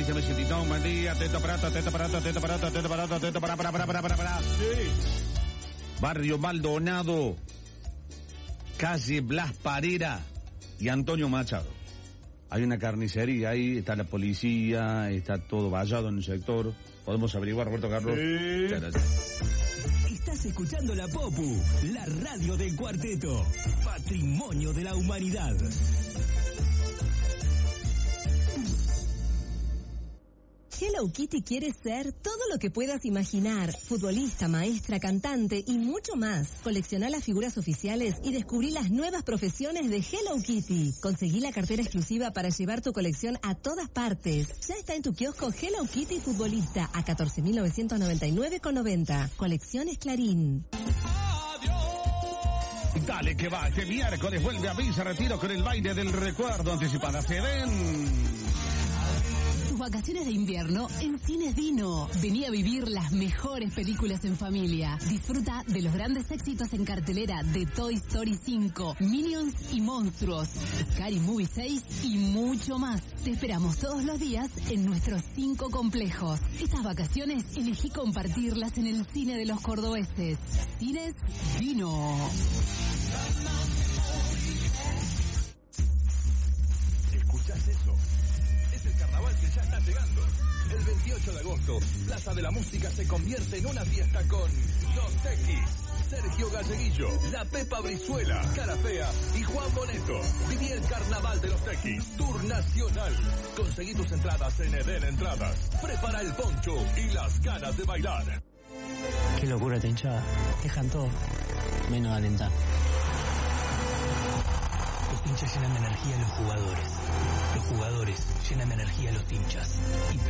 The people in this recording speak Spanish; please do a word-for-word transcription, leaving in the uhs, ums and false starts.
Cristian Vicentitón, buen día, atento aparato, atento aparato, atento aparato, atento aparato, atento para, para, para, para, para, para. Sí. Barrio Maldonado, calle Blas Parera y Antonio Machado. Hay una carnicería ahí, está la policía, está todo vallado en el sector. ¿Podemos averiguar, Roberto Carlos? Sí. Estás escuchando La Popu, la radio del cuarteto, patrimonio de la humanidad. Hello Kitty quiere ser todo lo que puedas imaginar. Futbolista, maestra, cantante y mucho más. Colecciona las figuras oficiales y descubrí las nuevas profesiones de Hello Kitty. Conseguí la cartera exclusiva para llevar tu colección a todas partes. Ya está en tu kiosco Hello Kitty Futbolista a catorce mil novecientos noventa y nueve con noventa. Colecciones Clarín. Dale que va, este miércoles vuelve a Villa Retiro con el baile del recuerdo anticipada. Se ven... Vacaciones de invierno en Cines Dino. Vení a vivir las mejores películas en familia. Disfruta de los grandes éxitos en cartelera de Toy Story cinco, Minions y Monstruos, Scary Movie seis y mucho más. Te esperamos todos los días en nuestros cinco complejos. Estas vacaciones elegí compartirlas en el cine de los cordobeses. Cines Dino. ¿Escuchás eso? Es el carnaval que ya está llegando. El veintiocho de agosto, Plaza de la Música se convierte en una fiesta con Los Tequis, Sergio Galleguillo, La Pepa Brizuela, Cara Fea y Juan Boneto. Viví el carnaval de Los Tequis, Tour Nacional. Conseguí tus entradas en Eden Entradas. Prepara el poncho y las ganas de bailar. Qué locura esta hinchada. Dejan todo, menos alentar. Los hinchas llenan de energía a los jugadores. Los jugadores llenan de energía a los hinchas. Y